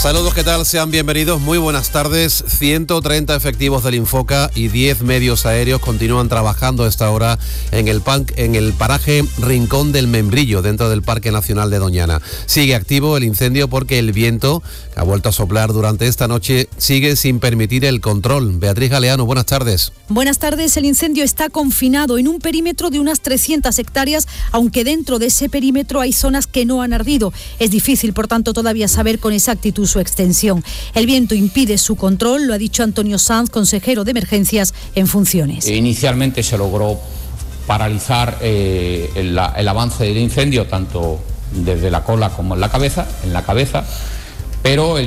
Saludos, ¿qué tal? Sean bienvenidos, muy buenas tardes. 130 efectivos del Infoca y 10 medios aéreos continúan trabajando a esta hora en el paraje Rincón del Membrillo, dentro del Parque Nacional de Doñana. Sigue activo el incendio porque el viento, que ha vuelto a soplar durante esta noche, sigue sin permitir el control. Beatriz Galeano, buenas tardes. Buenas tardes. El incendio está confinado en un perímetro de unas 300 hectáreas, aunque dentro de ese perímetro hay zonas que no han ardido. Es difícil, por tanto, todavía saber con exactitud su extensión. El viento impide su control, lo ha dicho Antonio Sanz, consejero de Emergencias en funciones. Inicialmente se logró paralizar el avance del incendio, tanto desde la cola como en la cabeza, pero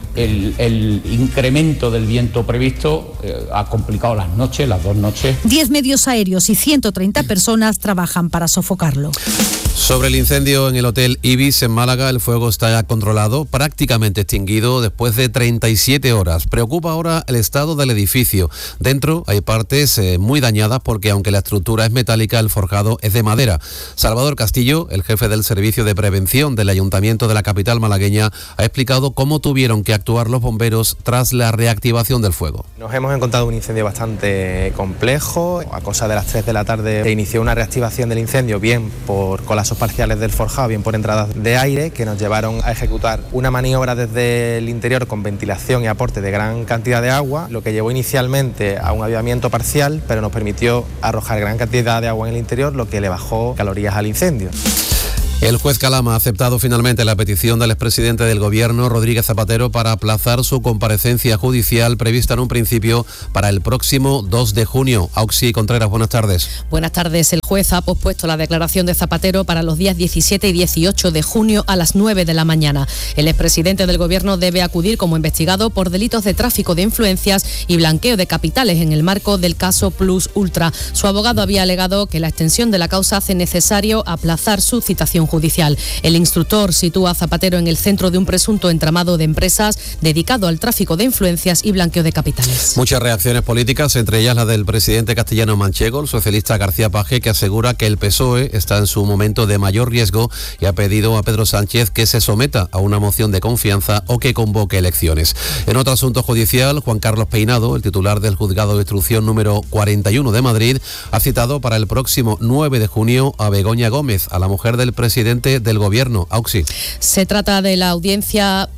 el incremento del viento previsto ha complicado las dos noches. 10 medios aéreos y 130 personas trabajan para sofocarlo. Sobre el incendio en el Hotel Ibis en Málaga, el fuego está controlado, prácticamente extinguido después de 37 horas. Preocupa ahora el estado del edificio. Dentro hay partes muy dañadas porque, aunque la estructura es metálica, el forjado es de madera. Salvador Castillo, el jefe del Servicio de Prevención del Ayuntamiento de la capital malagueña, ha explicado cómo tuvieron que actuar los bomberos tras la reactivación del fuego. Nos hemos encontrado un incendio bastante complejo. A cosa de las 3 de la tarde se inició una reactivación del incendio, bien por colapsos parciales del forjado, bien por entradas de aire, que nos llevaron a ejecutar una maniobra desde el interior con ventilación y aporte de gran cantidad de agua, lo que llevó inicialmente a un avivamiento parcial, pero nos permitió arrojar gran cantidad de agua en el interior, lo que le bajó calorías al incendio. El juez Calama ha aceptado finalmente la petición del expresidente del Gobierno, Rodríguez Zapatero, para aplazar su comparecencia judicial prevista en un principio para el próximo 2 de junio. Auxi Contreras, buenas tardes. Buenas tardes. El juez ha pospuesto la declaración de Zapatero para los días 17 y 18 de junio a las 9 de la mañana. El expresidente del Gobierno debe acudir como investigado por delitos de tráfico de influencias y blanqueo de capitales en el marco del caso Plus Ultra. Su abogado había alegado que la extensión de la causa hace necesario aplazar su citación judicial. El instructor sitúa a Zapatero en el centro de un presunto entramado de empresas dedicado al tráfico de influencias y blanqueo de capitales. Muchas reacciones políticas, entre ellas la del presidente castellano manchego, el socialista García Paje, que asegura que el PSOE está en su momento de mayor riesgo y ha pedido a Pedro Sánchez que se someta a una moción de confianza o que convoque elecciones. En otro asunto judicial, Juan Carlos Peinado, el titular del Juzgado de Instrucción número 41 de Madrid, ha citado para el próximo 9 de junio a Begoña Gómez, a la mujer del presidente del Gobierno. Auxi. Se trata de la audiencia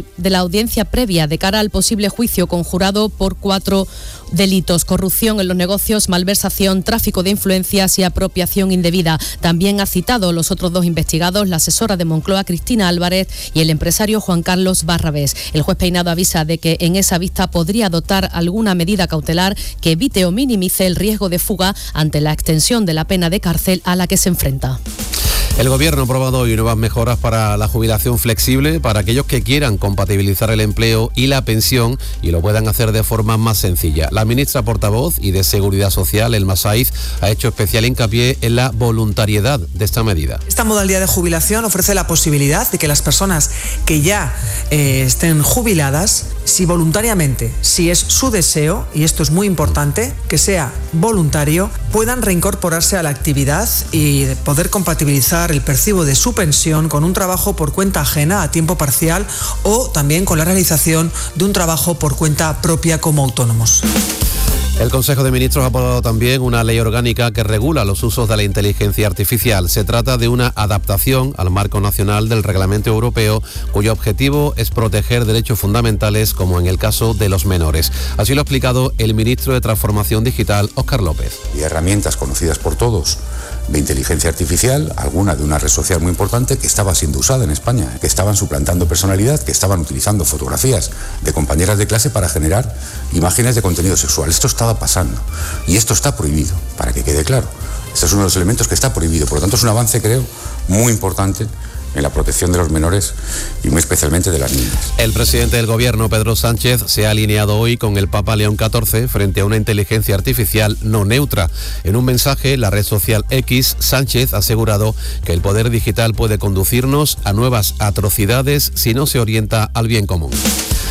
previa de cara al posible juicio conjurado por 4 delitos: corrupción en los negocios, malversación, tráfico de influencias y apropiación indebida. También ha citado los otros 2 investigados, la asesora de Moncloa, Cristina Álvarez, y el empresario Juan Carlos Barrabés. El juez Peinado avisa de que en esa vista podría adoptar alguna medida cautelar que evite o minimice el riesgo de fuga ante la extensión de la pena de cárcel a la que se enfrenta. El Gobierno ha aprobado hoy nuevas mejoras para la jubilación flexible para aquellos que quieran compatibilizar el empleo y la pensión y lo puedan hacer de forma más sencilla. La ministra portavoz y de Seguridad Social, Elma Saiz, ha hecho especial hincapié en la voluntariedad de esta medida. Esta modalidad de jubilación ofrece la posibilidad de que las personas que ya estén jubiladas, si voluntariamente, si es su deseo, y esto es muy importante, que sea voluntario, puedan reincorporarse a la actividad y poder compatibilizar el percibo de su pensión con un trabajo por cuenta ajena a tiempo parcial o también con la realización de un trabajo por cuenta propia como autónomos. El Consejo de Ministros ha aprobado también una ley orgánica que regula los usos de la inteligencia artificial. Se trata de una adaptación al marco nacional del Reglamento Europeo, cuyo objetivo es proteger derechos fundamentales, como en el caso de los menores. Así lo ha explicado el ministro de Transformación Digital, Óscar López. Y herramientas conocidas por todos de inteligencia artificial, alguna de una red social muy importante que estaba siendo usada en España, que estaban suplantando personalidad, que estaban utilizando fotografías de compañeras de clase para generar imágenes de contenido sexual. Esto estaba pasando y esto está prohibido, para que quede claro. Este es uno de los elementos que está prohibido, por lo tanto es un avance, creo, muy importante en la protección de los menores y muy especialmente de las niñas. El presidente del Gobierno, Pedro Sánchez, se ha alineado hoy con el Papa León XIV frente a una inteligencia artificial no neutra. En un mensaje, la red social X, Sánchez ha asegurado que el poder digital puede conducirnos a nuevas atrocidades si no se orienta al bien común.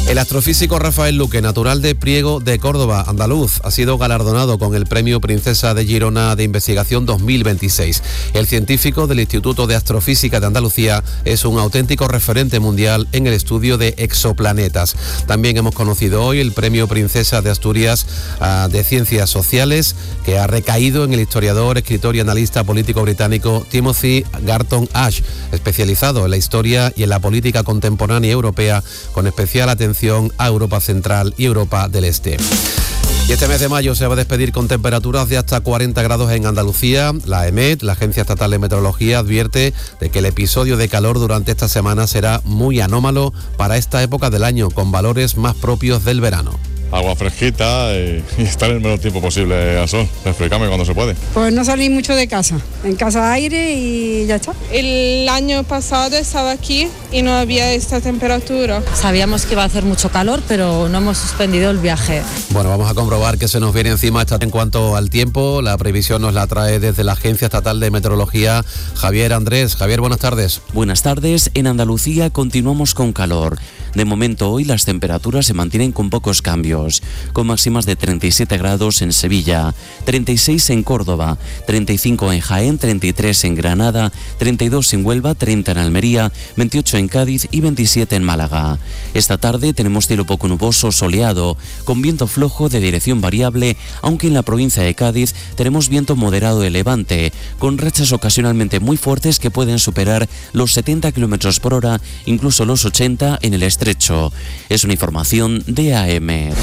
El astrofísico Rafael Luque, natural de Priego de Córdoba, andaluz, ha sido galardonado con el Premio Princesa de Girona de Investigación 2026. El científico del Instituto de Astrofísica de Andalucía es un auténtico referente mundial en el estudio de exoplanetas. También hemos conocido hoy el Premio Princesa de Asturias de Ciencias Sociales, que ha recaído en el historiador, escritor y analista político británico Timothy Garton Ash, especializado en la historia y en la política contemporánea europea, con especial atención a Europa Central y Europa del Este. Y este mes de mayo se va a despedir con temperaturas de hasta 40 grados en Andalucía. La EMET, la Agencia Estatal de Meteorología, advierte de que el episodio de calor durante esta semana será muy anómalo para esta época del año, con valores más propios del verano. Agua fresquita y estar el menor tiempo posible al sol, refrescarme cuando se puede. Pues no salí mucho de casa, en casa aire y ya está. El año pasado estaba aquí y no había esta temperatura. Sabíamos que iba a hacer mucho calor, pero no hemos suspendido el viaje. Bueno, vamos a comprobar que se nos viene encima en cuanto al tiempo. La previsión nos la trae desde la Agencia Estatal de Meteorología Javier Andrés. Javier, buenas tardes. Buenas tardes. En Andalucía continuamos con calor. De momento hoy las temperaturas se mantienen con pocos cambios, con máximas de 37 grados en Sevilla, 36 en Córdoba, 35 en Jaén, 33 en Granada, 32 en Huelva, 30 en Almería, 28 en Cádiz y 27 en Málaga. Esta tarde tenemos cielo poco nuboso, soleado, con viento flojo de dirección variable, aunque en la provincia de Cádiz tenemos viento moderado de levante, con rachas ocasionalmente muy fuertes que pueden superar los 70 km por hora, incluso los 80 en el estrecho. Es una información de AEMET.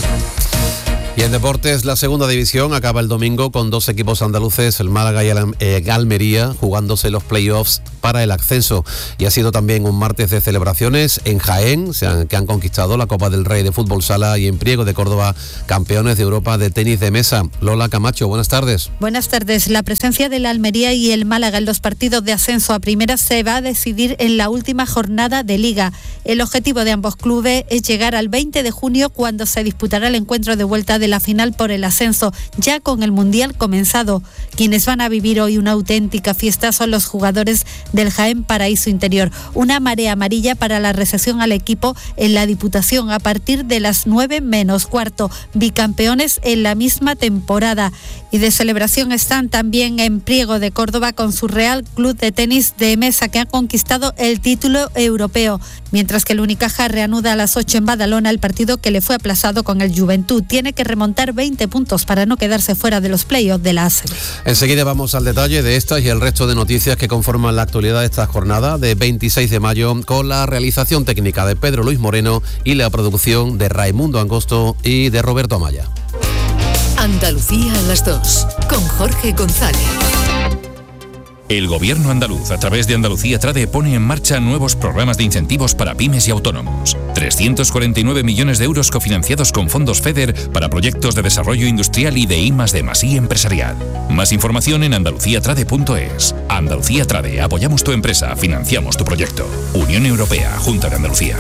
Y en deportes, la segunda división acaba el domingo con dos equipos andaluces, el Málaga y el Almería, jugándose los playoffs para el ascenso. Y ha sido también un martes de celebraciones en Jaén, que han conquistado la Copa del Rey de Fútbol Sala, y en Priego de Córdoba, campeones de Europa de tenis de mesa. Lola Camacho, buenas tardes. Buenas tardes. La presencia de la Almería y el Málaga en los partidos de ascenso a primera se va a decidir en la última jornada de Liga. El objetivo de ambos clubes es llegar al 20 de junio, cuando se disputará el encuentro de vuelta de la final por el ascenso, ya con el Mundial comenzado. Quienes van a vivir hoy una auténtica fiesta son los jugadores del Jaén Paraíso Interior. Una marea amarilla para la recepción al equipo en la Diputación a partir de las 9:15, bicampeones en la misma temporada. Y de celebración están también en Priego de Córdoba con su Real Club de Tenis de Mesa, que ha conquistado el título europeo, mientras que el Unicaja reanuda a las 8 en Badalona el partido que le fue aplazado con el Juventud. Tiene que remontar 20 puntos para no quedarse fuera de los playoffs de la ACB. Enseguida vamos al detalle de estas y el resto de noticias que conforman la actualidad de esta jornada de 26 de mayo, con la realización técnica de Pedro Luis Moreno y la producción de Raimundo Angosto y de Roberto Amaya. Andalucía a las 2, con Jorge González. El Gobierno andaluz, a través de Andalucía Trade, pone en marcha nuevos programas de incentivos para pymes y autónomos. 349 millones de euros cofinanciados con fondos FEDER para proyectos de desarrollo industrial y de I+D+I empresarial. Más información en andaluciatrade.es. Andalucía Trade, apoyamos tu empresa, financiamos tu proyecto. Unión Europea, Junta de Andalucía.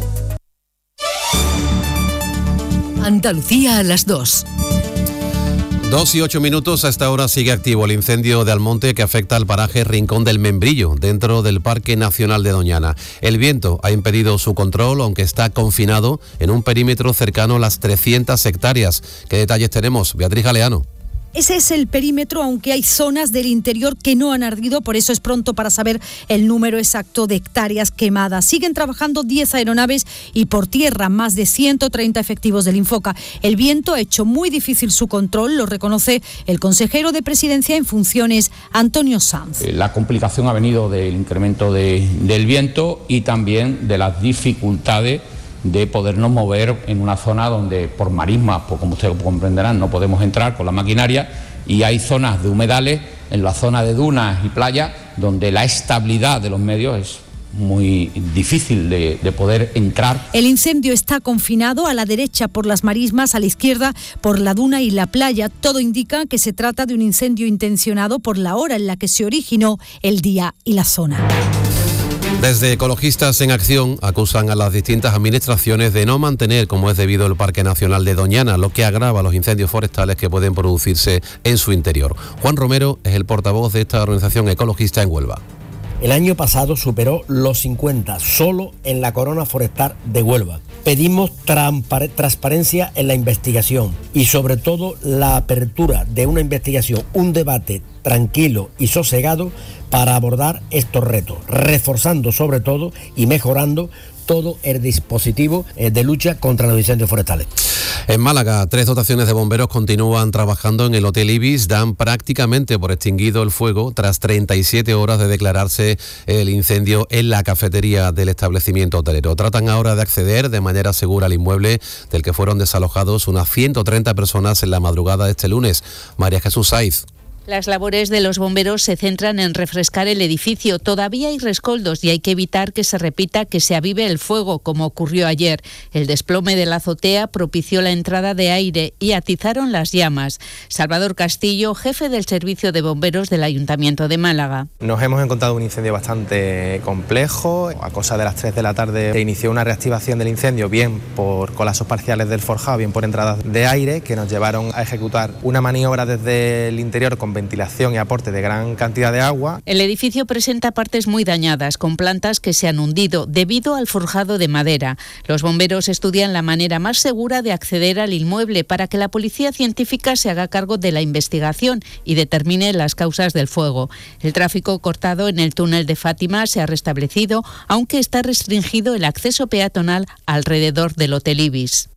Andalucía a las 2. 2 y 8 minutos. A esta hora sigue activo el incendio de Almonte, que afecta al paraje Rincón del Membrillo, dentro del Parque Nacional de Doñana. El viento ha impedido su control, aunque está confinado en un perímetro cercano a las 300 hectáreas. ¿Qué detalles tenemos? Beatriz Galeano. Ese es el perímetro, aunque hay zonas del interior que no han ardido, por eso es pronto para saber el número exacto de hectáreas quemadas. Siguen trabajando 10 aeronaves y por tierra más de 130 efectivos del Infoca. El viento ha hecho muy difícil su control, lo reconoce el consejero de Presidencia en funciones, Antonio Sanz. La complicación ha venido del incremento del viento y también de las dificultades de podernos mover en una zona donde por marismas, pues como ustedes comprenderán, no podemos entrar con la maquinaria, y hay zonas de humedales, en la zona de dunas y playas, donde la estabilidad de los medios es muy difícil de poder entrar. El incendio está confinado a la derecha por las marismas, a la izquierda por la duna y la playa. Todo indica que se trata de un incendio intencionado por la hora en la que se originó, el día y la zona. Desde Ecologistas en Acción acusan a las distintas administraciones de no mantener como es debido el Parque Nacional de Doñana, lo que agrava los incendios forestales que pueden producirse en su interior. Juan Romero es el portavoz de esta organización ecologista en Huelva. El año pasado superó los 50 solo en la corona forestal de Huelva. Pedimos transparencia en la investigación y sobre todo la apertura de una investigación, un debate tranquilo y sosegado para abordar estos retos, reforzando sobre todo y mejorando todo el dispositivo de lucha contra los incendios forestales. En Málaga, 3 dotaciones de bomberos continúan trabajando en el Hotel Ibis, dan prácticamente por extinguido el fuego tras 37 horas de declararse el incendio en la cafetería del establecimiento hotelero. Tratan ahora de acceder de manera segura al inmueble del que fueron desalojados unas 130 personas en la madrugada de este lunes. María Jesús Saiz. Las labores de los bomberos se centran en refrescar el edificio. Todavía hay rescoldos y hay que evitar que se repita, que se avive el fuego, como ocurrió ayer. El desplome de la azotea propició la entrada de aire y atizaron las llamas. Salvador Castillo, jefe del Servicio de Bomberos del Ayuntamiento de Málaga. Nos hemos encontrado un incendio bastante complejo. A cosa de las 3 de la tarde se inició una reactivación del incendio, bien por colapsos parciales del forjado, bien por entradas de aire, que nos llevaron a ejecutar una maniobra desde el interior con ventilación y aporte de gran cantidad de agua. El edificio presenta partes muy dañadas, con plantas que se han hundido debido al forjado de madera. Los bomberos estudian la manera más segura de acceder al inmueble para que la policía científica se haga cargo de la investigación y determine las causas del fuego. El tráfico cortado en el túnel de Fátima se ha restablecido, aunque está restringido el acceso peatonal alrededor del Hotel Ibis.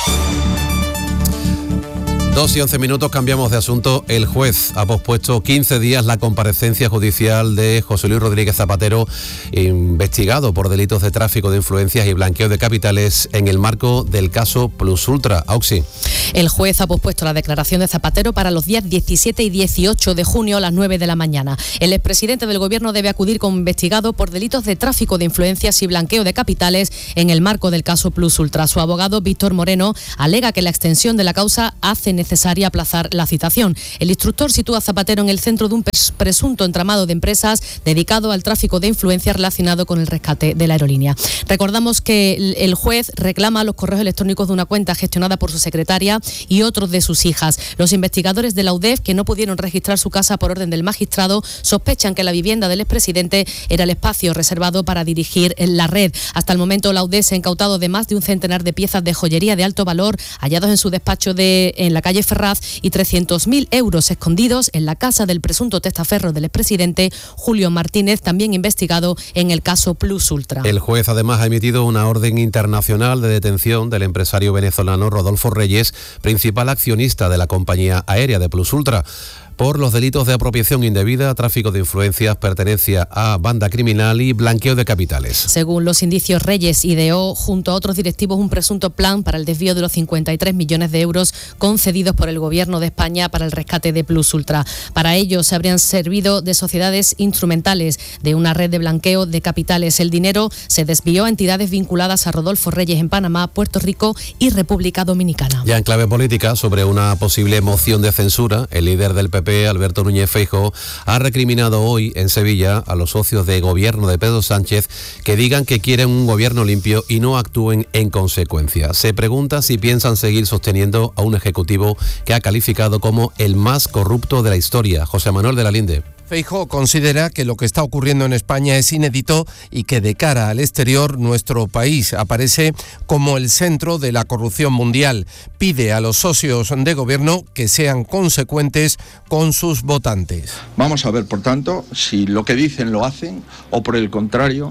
2:11, cambiamos de asunto. El juez ha pospuesto 15 días la comparecencia judicial de José Luis Rodríguez Zapatero, investigado por delitos de tráfico de influencias y blanqueo de capitales en el marco del caso Plus Ultra. Auxi. El juez ha pospuesto la declaración de Zapatero para los días 17 y 18 de junio a las 9 de la mañana. El expresidente del Gobierno debe acudir como investigado por delitos de tráfico de influencias y blanqueo de capitales en el marco del caso Plus Ultra. Su abogado, Víctor Moreno, alega que la extensión de la causa hace necesaria aplazar la citación. El instructor sitúa a Zapatero en el centro de un presunto entramado de empresas dedicado al tráfico de influencias relacionado con el rescate de la aerolínea. Recordamos que el juez reclama los correos electrónicos de una cuenta gestionada por su secretaria y otros de sus hijas. Los investigadores de la UDEF, que no pudieron registrar su casa por orden del magistrado, sospechan que la vivienda del expresidente era el espacio reservado para dirigir la red. Hasta el momento, la UDEF se ha incautado de más de un centenar de piezas de joyería de alto valor hallados en su despacho en la calle Ferraz y 300.000 euros escondidos en la casa del presunto testaferro del expresidente Julio Martínez, también investigado en el caso Plus Ultra. El juez además ha emitido una orden internacional de detención del empresario venezolano Rodolfo Reyes, principal accionista de la compañía aérea de Plus Ultra, por los delitos de apropiación indebida, tráfico de influencias, pertenencia a banda criminal y blanqueo de capitales. Según los indicios, Reyes ideó junto a otros directivos un presunto plan para el desvío de los 53 millones de euros concedidos por el Gobierno de España para el rescate de Plus Ultra. Para ello se habrían servido de sociedades instrumentales de una red de blanqueo de capitales. El dinero se desvió a entidades vinculadas a Rodolfo Reyes en Panamá, Puerto Rico y República Dominicana. Ya en clave política, sobre una posible moción de censura, el líder del PP, Alberto Núñez Feijóo, ha recriminado hoy en Sevilla a los socios de gobierno de Pedro Sánchez que digan que quieren un gobierno limpio y no actúen en consecuencia. Se pregunta si piensan seguir sosteniendo a un ejecutivo que ha calificado como el más corrupto de la historia. José Manuel de la Linde. Feijóo considera que lo que está ocurriendo en España es inédito y que de cara al exterior nuestro país aparece como el centro de la corrupción mundial. Pide a los socios de gobierno que sean consecuentes con sus votantes. Vamos a ver, por tanto, si lo que dicen lo hacen o por el contrario,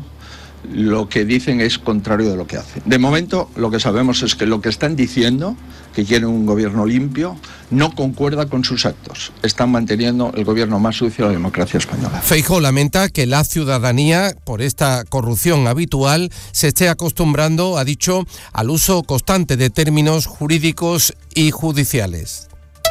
lo que dicen es contrario de lo que hacen. De momento, lo que sabemos es que lo que están diciendo, que quieren un gobierno limpio, no concuerda con sus actos. Están manteniendo el gobierno más sucio de la democracia española. Feijóo lamenta que la ciudadanía, por esta corrupción habitual, se esté acostumbrando, ha dicho, al uso constante de términos jurídicos y judiciales.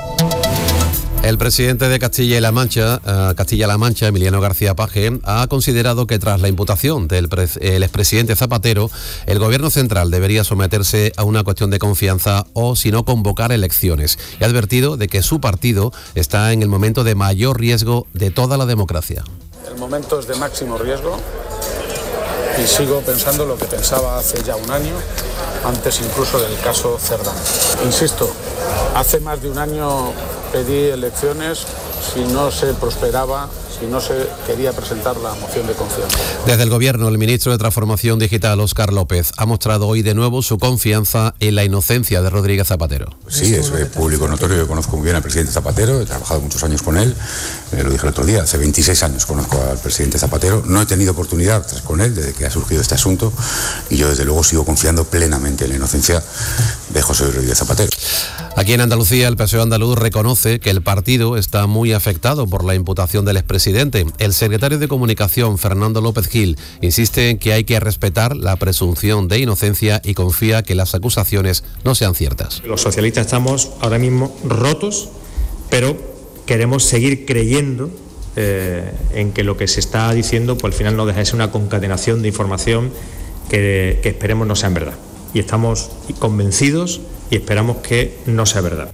El presidente de Castilla-La Mancha, Emiliano García Paje, ha considerado que tras la imputación del expresidente Zapatero, el gobierno central debería someterse a una cuestión de confianza o, si no, convocar elecciones. Y ha advertido de que su partido está en el momento de mayor riesgo de toda la democracia. El momento es de máximo riesgo y sigo pensando lo que pensaba hace ya un año, antes incluso del caso Cerdán. Insisto, hace más de un año pedí elecciones si no se prosperaba, si no se quería presentar la moción de confianza. Desde el Gobierno, el ministro de Transformación Digital, Óscar López, ha mostrado hoy de nuevo su confianza en la inocencia de Rodríguez Zapatero. Sí, es público notorio, yo conozco muy bien al presidente Zapatero, he trabajado muchos años con él, lo dije el otro día, hace 26 años conozco al presidente Zapatero, no he tenido oportunidad con él desde que ha surgido este asunto y yo desde luego sigo confiando plenamente en la inocencia de José Rodríguez Zapatero. Aquí en Andalucía, el PSOE andaluz reconoce que el partido está muy afectado por la imputación del expresidente. El secretario de Comunicación, Fernando López Gil, insiste en que hay que respetar la presunción de inocencia y confía que las acusaciones no sean ciertas. Los socialistas estamos ahora mismo rotos, pero queremos seguir creyendo en que lo que se está diciendo pues al final no deja de ser una concatenación de información que esperemos no sean verdad. Y estamos convencidos y esperamos que no sea verdad.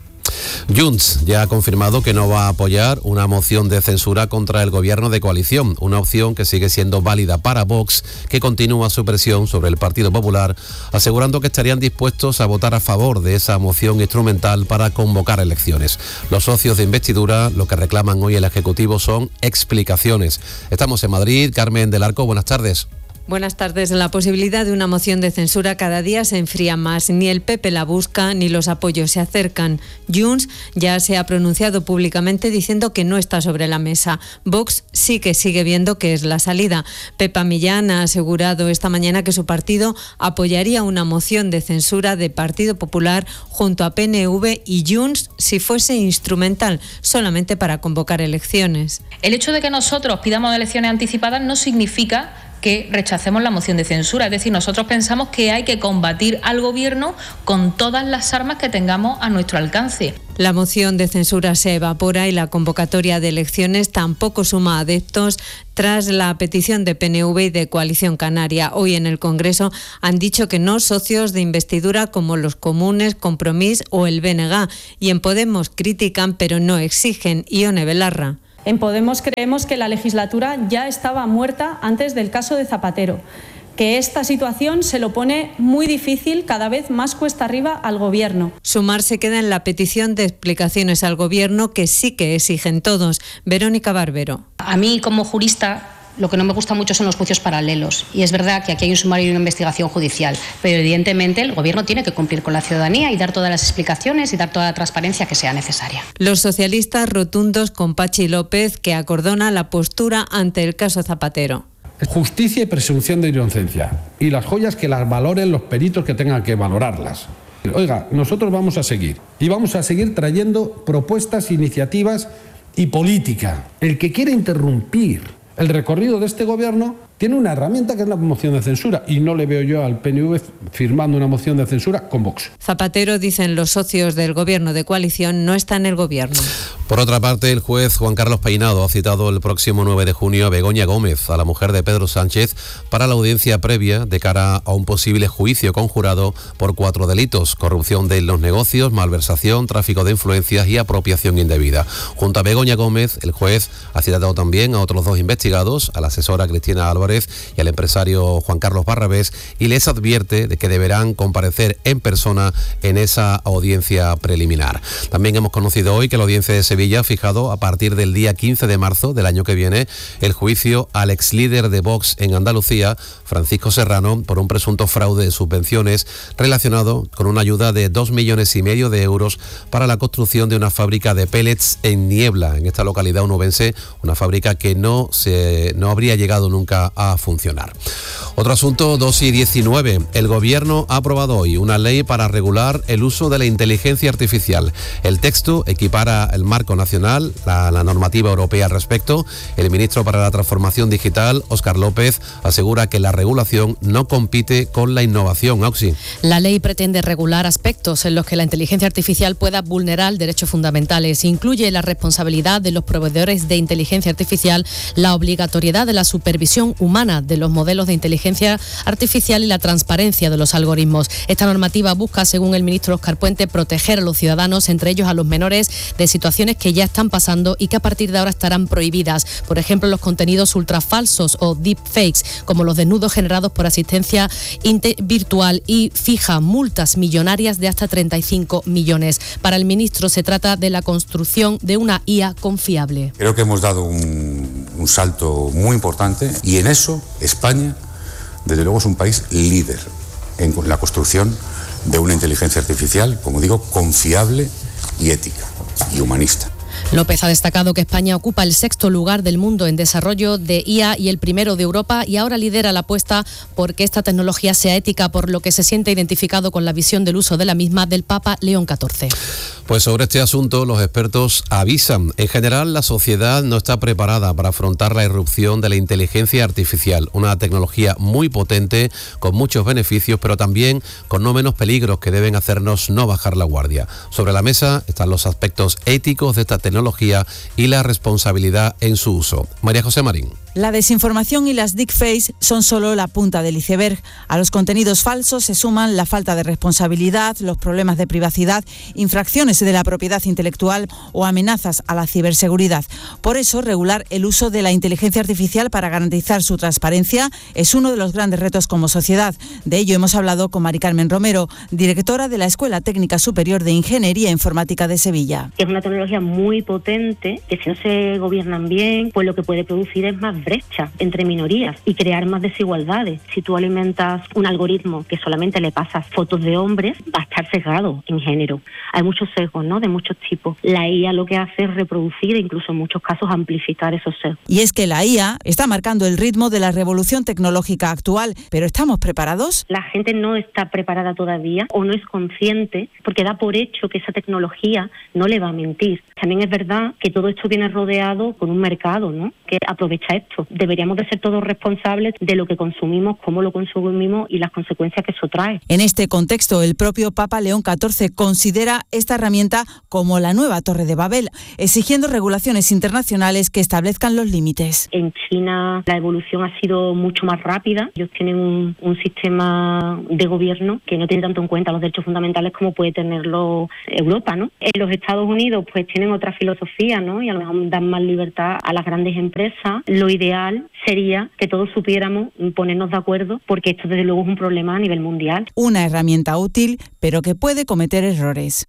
Junts ya ha confirmado que no va a apoyar una moción de censura contra el gobierno de coalición, una opción que sigue siendo válida para Vox, que continúa su presión sobre el Partido Popular, asegurando que estarían dispuestos a votar a favor de esa moción instrumental para convocar elecciones. Los socios de investidura lo que reclaman hoy el Ejecutivo son explicaciones. Estamos en Madrid. Carmen del Arco, buenas tardes. Buenas tardes. La posibilidad de una moción de censura cada día se enfría más. Ni el PP la busca ni los apoyos se acercan. Junts ya se ha pronunciado públicamente diciendo que no está sobre la mesa. Vox sí que sigue viendo que es la salida. Pepa Millán ha asegurado esta mañana que su partido apoyaría una moción de censura de Partido Popular junto a PNV y Junts si fuese instrumental, solamente para convocar elecciones. El hecho de que nosotros pidamos elecciones anticipadas no significa que rechacemos la moción de censura. Es decir, nosotros pensamos que hay que combatir al gobierno con todas las armas que tengamos a nuestro alcance. La moción de censura se evapora y la convocatoria de elecciones tampoco suma adeptos tras la petición de PNV y de Coalición Canaria. Hoy en el Congreso han dicho que no socios de investidura como los Comunes, Compromís o el BNG. Y en Podemos critican pero no exigen. Ione Belarra. En Podemos creemos que la legislatura ya estaba muerta antes del caso de Zapatero, que esta situación se lo pone muy difícil, cada vez más cuesta arriba al Gobierno. Sumar se queda en la petición de explicaciones al Gobierno que sí que exigen todos. Verónica Barbero. A mí, como jurista, lo que no me gusta mucho son los juicios paralelos. Y es verdad que aquí hay un sumario y una investigación judicial, pero evidentemente el Gobierno tiene que cumplir con la ciudadanía y dar todas las explicaciones y dar toda la transparencia que sea necesaria. Los socialistas rotundos con Pachi López, que acordona la postura ante el caso Zapatero. Justicia y presunción de inocencia. Y las joyas que las valoren los peritos que tengan que valorarlas. Oiga, nosotros vamos a seguir. Y vamos a seguir trayendo propuestas, iniciativas y política. El que quiere interrumpir el recorrido de este gobierno tiene una herramienta que es la moción de censura y no le veo yo al PNV firmando una moción de censura con Vox. Zapatero, dicen los socios del gobierno de coalición, no está en el gobierno. Por otra parte, el juez Juan Carlos Peinado ha citado el próximo 9 de junio a Begoña Gómez, a la mujer de Pedro Sánchez, para la audiencia previa de cara a un posible juicio conjurado por 4 delitos: corrupción de los negocios, malversación, tráfico de influencias y apropiación indebida. Junto a Begoña Gómez, el juez ha citado también a otros 2 investigados, a la asesora Cristina Álvarez y al empresario Juan Carlos Barrabés, y les advierte de que deberán comparecer en persona en esa audiencia preliminar. También hemos conocido hoy que la audiencia de Sevilla ha fijado a partir del día 15 de marzo del año que viene el juicio al exlíder de Vox en Andalucía, Francisco Serrano, por un presunto fraude de subvenciones relacionado con una ayuda de 2,5 millones de euros para la construcción de una fábrica de pellets en Niebla, en esta localidad onubense, una fábrica que no habría llegado nunca a funcionar. Otro asunto, 2:19. El Gobierno ha aprobado hoy una ley para regular el uso de la inteligencia artificial. El texto equipara el marco nacional, la normativa europea al respecto. El ministro para la Transformación Digital, Óscar López, asegura que la regulación no compite con la innovación. Auxi. La ley pretende regular aspectos en los que la inteligencia artificial pueda vulnerar derechos fundamentales. Incluye la responsabilidad de los proveedores de inteligencia artificial, la obligatoriedad de la supervisión humana de los modelos de inteligencia artificial y la transparencia de los algoritmos. Esta normativa busca, según el ministro Óscar Puente, proteger a los ciudadanos, entre ellos a los menores, de situaciones que ya están pasando y que a partir de ahora estarán prohibidas. Por ejemplo, los contenidos ultrafalsos o deepfakes, como los desnudos generados por asistencia virtual, y fija multas millonarias de hasta 35 millones. Para el ministro se trata de la construcción de una IA confiable. Creo que hemos dado un un salto muy importante y en eso España, desde luego, es un país líder en la construcción de una inteligencia artificial, como digo, confiable y ética y humanista. López ha destacado que España ocupa el 6º lugar del mundo en desarrollo de IA y el 1º de Europa, y ahora lidera la apuesta por que esta tecnología sea ética, por lo que se siente identificado con la visión del uso de la misma del Papa León XIV. Pues sobre este asunto los expertos avisan. En general, la sociedad no está preparada para afrontar la irrupción de la inteligencia artificial, una tecnología muy potente, con muchos beneficios, pero también con no menos peligros que deben hacernos no bajar la guardia. Sobre la mesa están los aspectos éticos de esta tecnología y la responsabilidad en su uso. María José Marín. La desinformación y las deepfakes son solo la punta del iceberg. A los contenidos falsos se suman la falta de responsabilidad, los problemas de privacidad, infracciones de la propiedad intelectual o amenazas a la ciberseguridad. Por eso, regular el uso de la inteligencia artificial para garantizar su transparencia es uno de los grandes retos como sociedad. De ello hemos hablado con Mari Carmen Romero, directora de la Escuela Técnica Superior de Ingeniería Informática de Sevilla. Es una tecnología muy potente que si no se gobiernan bien, pues lo que puede producir es más brecha entre minorías y crear más desigualdades. Si tú alimentas un algoritmo que solamente le pasas fotos de hombres, va a estar sesgado en género. Hay muchos sesgos, ¿no?, de muchos tipos. La IA lo que hace es reproducir e incluso en muchos casos amplificar esos sesgos. Y es que la IA está marcando el ritmo de la revolución tecnológica actual, pero ¿estamos preparados? La gente no está preparada todavía o no es consciente porque da por hecho que esa tecnología no le va a mentir. También es verdad que todo esto viene rodeado con un mercado, ¿no?, que aprovecha esto. Deberíamos de ser todos responsables de lo que consumimos, cómo lo consumimos y las consecuencias que eso trae. En este contexto, el propio Papa León XIV considera esta herramienta como la nueva Torre de Babel, exigiendo regulaciones internacionales que establezcan los límites. En China la evolución ha sido mucho más rápida. Ellos tienen un sistema de gobierno que no tiene tanto en cuenta los derechos fundamentales como puede tenerlo Europa, ¿no? En los Estados Unidos pues tienen otra filosofía, ¿no?, y a lo mejor dan más libertad a las grandes empresas. Lo ideal sería que todos supiéramos ponernos de acuerdo, porque esto desde luego es un problema a nivel mundial. Una herramienta útil, pero que puede cometer errores.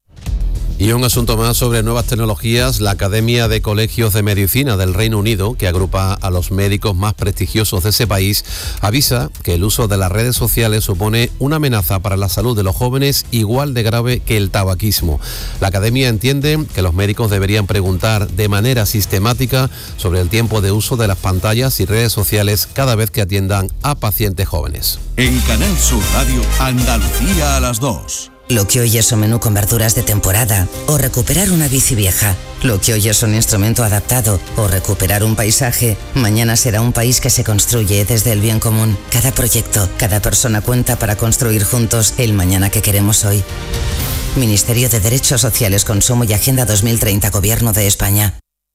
Y un asunto más sobre nuevas tecnologías. La Academia de Colegios de Medicina del Reino Unido, que agrupa a los médicos más prestigiosos de ese país, avisa que el uso de las redes sociales supone una amenaza para la salud de los jóvenes igual de grave que el tabaquismo. La Academia entiende que los médicos deberían preguntar de manera sistemática sobre el tiempo de uso de las pantallas y redes sociales cada vez que atiendan a pacientes jóvenes. En Canal Sur Radio, Andalucía a las 2. Lo que hoy es un menú con verduras de temporada o recuperar una bici vieja. Lo que hoy es un instrumento adaptado o recuperar un paisaje, mañana será un país que se construye desde el bien común. Cada proyecto, cada persona cuenta para construir juntos el mañana que queremos hoy. Ministerio de Derechos Sociales, Consumo y Agenda 2030, Gobierno de España.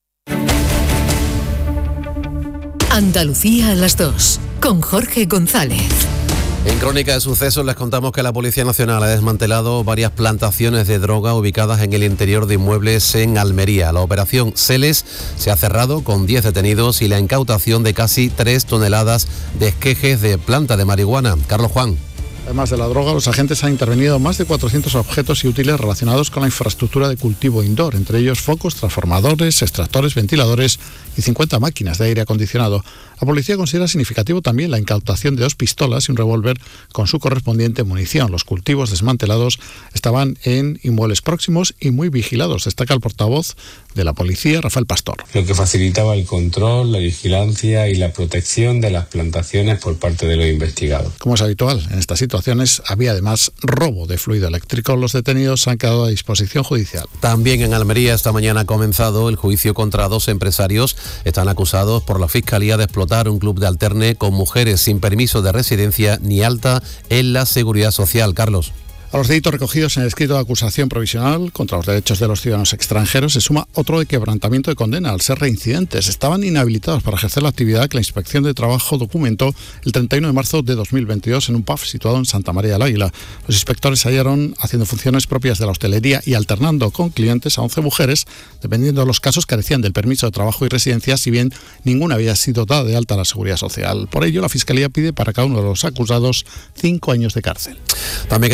Andalucía a las 2, con Jorge González. En Crónica de Sucesos les contamos que la Policía Nacional ha desmantelado varias plantaciones de droga ubicadas en el interior de inmuebles en Almería. La operación Celes se ha cerrado con 10 detenidos y la incautación de casi 3 toneladas de esquejes de planta de marihuana. Carlos Juan. Además de la droga, los agentes han intervenido más de 400 objetos y útiles relacionados con la infraestructura de cultivo indoor, entre ellos focos, transformadores, extractores, ventiladores y 50 máquinas de aire acondicionado. La policía considera significativo también la incautación de 2 pistolas y un revólver con su correspondiente munición. Los cultivos desmantelados estaban en inmuebles próximos y muy vigilados, destaca el portavoz de la policía, Rafael Pastor. Lo que facilitaba el control, la vigilancia y la protección de las plantaciones por parte de los investigados. Como es habitual en estas situaciones, había además robo de fluido eléctrico. Los detenidos han quedado a disposición judicial. También en Almería esta mañana ha comenzado el juicio contra 2 empresarios. Están acusados por la Fiscalía de explotar un club de alterne con mujeres sin permiso de residencia ni alta en la Seguridad Social. Carlos. A los delitos recogidos en el escrito de acusación provisional contra los derechos de los ciudadanos extranjeros se suma otro de quebrantamiento de condena al ser reincidentes. Estaban inhabilitados para ejercer la actividad que la Inspección de Trabajo documentó el 31 de marzo de 2022 en un pub situado en Santa María del Águila. Los inspectores hallaron haciendo funciones propias de la hostelería y alternando con clientes a 11 mujeres, dependiendo de los casos, carecían del permiso de trabajo y residencia, si bien ninguna había sido dada de alta a la Seguridad Social. Por ello, la Fiscalía pide para cada uno de los acusados 5 años de cárcel. También que esta mañana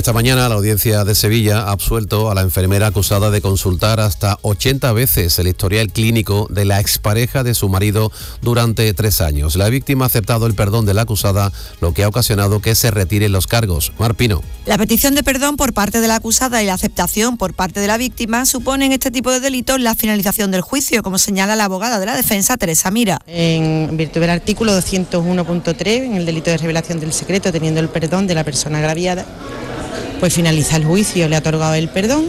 mañana la audiencia de Sevilla ha absuelto a la enfermera acusada de consultar hasta 80 veces el historial clínico de la expareja de su marido durante 3 años. La víctima ha aceptado el perdón de la acusada, lo que ha ocasionado que se retiren los cargos. Mar Pino. La petición de perdón por parte de la acusada y la aceptación por parte de la víctima suponen este tipo de delitos la finalización del juicio, como señala la abogada de la defensa, Teresa Mira. En virtud del artículo 201.3, en el delito de revelación del secreto, teniendo el perdón de la persona agraviada, pues finaliza el juicio, le ha otorgado el perdón.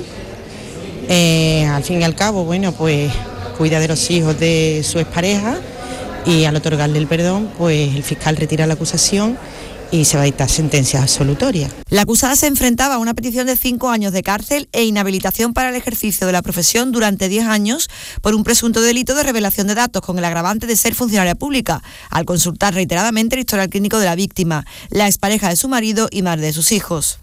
Al fin y al cabo, bueno, pues cuida de los hijos de su expareja y al otorgarle el perdón, pues el fiscal retira la acusación y se va a dictar sentencia absolutoria. La acusada se enfrentaba a una petición de 5 años de cárcel e inhabilitación para el ejercicio de la profesión durante 10 años por un presunto delito de revelación de datos con el agravante de ser funcionaria pública, al consultar reiteradamente el historial clínico de la víctima, la expareja de su marido y madre de sus hijos.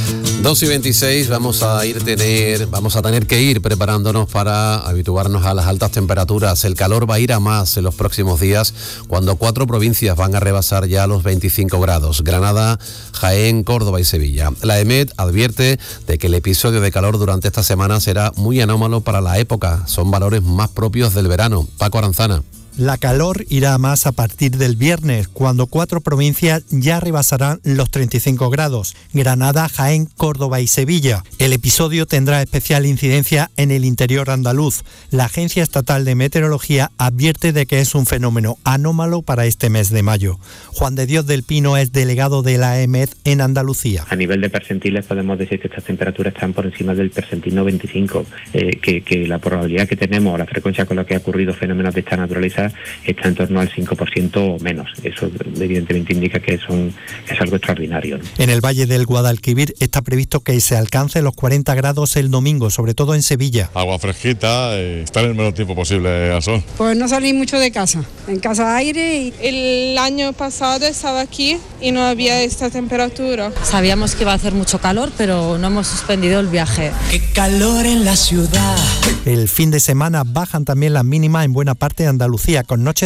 2:26, vamos a tener que ir preparándonos para habituarnos a las altas temperaturas. El calor va a ir a más en los próximos días, cuando 4 provincias van a rebasar ya los 25 grados. Granada, Jaén, Córdoba y Sevilla. La EMET advierte de que el episodio de calor durante esta semana será muy anómalo para la época. Son valores más propios del verano. Paco Aranzana. La calor irá a más a partir del viernes, cuando 4 provincias ya rebasarán los 35 grados, Granada, Jaén, Córdoba y Sevilla. El episodio tendrá especial incidencia en el interior andaluz. La Agencia Estatal de Meteorología advierte de que es un fenómeno anómalo para este mes de mayo. Juan de Dios del Pino es delegado de la EMET en Andalucía. A nivel de percentiles podemos decir que estas temperaturas están por encima del percentil 95, que la probabilidad que tenemos, la frecuencia con la que ha ocurrido fenómenos de esta naturaleza está en torno al 5% o menos. Eso evidentemente indica que es algo extraordinario, ¿no? En el Valle del Guadalquivir está previsto que se alcance los 40 grados el domingo, sobre todo en Sevilla. Agua fresquita, estar el menor tiempo posible al sol. Pues no salí mucho de casa, en casa aire. El año pasado estaba aquí y no había esta temperatura. Sabíamos que iba a hacer mucho calor, pero no hemos suspendido el viaje. ¡Qué calor en la ciudad! El fin de semana bajan también las mínimas en buena parte de Andalucía, con noches